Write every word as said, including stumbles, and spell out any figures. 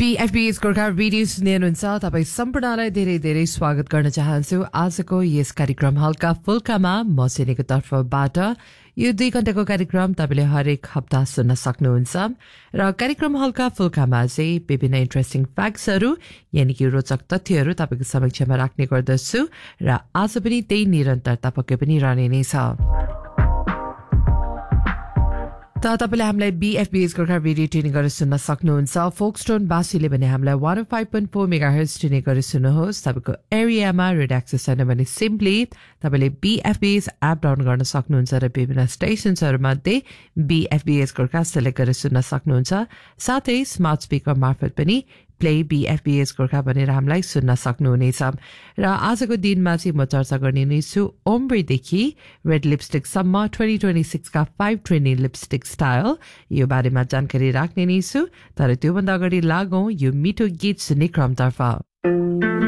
बीएफबीएस Gorkha radio सुन्दै हुनुहुन्छ। तपाईँ सम्पूर्णलाई धेरै धेरै स्वागत गर्न चाहन्छु आजको यस कार्यक्रम हल्का फुल्कामा म सिनेको तर्फबाट। यो दुई घण्टाको कार्यक्रम तपाईँले हरेक हप्ता सुन्न सक्नुहुन्छ र कार्यक्रम हल्का फुल्कामा चाहिँ विभिन्न इन्ट्रेस्टिङ फ्याक्ट्सहरू यानि कि रोचक तथ्यहरू तपाईँको समक्षमा राख्ने गर्दछु र आज पनि त्यही निरन्तरता पक्कै पनि रहने नै छ। त तपाईँले हामीलाई बीएफबीएस गोर्खा रेडियो ट्युनिङ गरेर सुन्न सक्नुहुन्छ। फोक्सटोन बासीले भने हामीलाई one five point four mega hertz tuning गरेर सुन्नुहोस्। तपाईँको एरियामा रेड एक्सेस छैन भने सिम्पली तपाईँले बीएफबीएस एप डाउनलोड गर्न सक्नुहुन्छ र विभिन्न स्टेसन्सहरूमध्ये बीएफबीएस गोर्खा सेलेक्ट गरेर सुन्न सक्नुहुन्छ। साथै स्मार्ट स्पिकर मार्फत पनि प्ले बीएफबीएस गोर्खा भनेर हामीलाई सुन्न सक्नुहुनेछ। र आजको दिनमा चाहिँ म चर्चा गर्ने नै छु ओम्ब्रेदेखि red लिपस्टिकसम्म twenty twenty सिक्सका five trending lipstick style यो बारेमा जानकारी राख्ने नै छु। तर त्योभन्दा अगाडि लागौँ यो मिठो गीत सुन्ने क्रमतर्फ।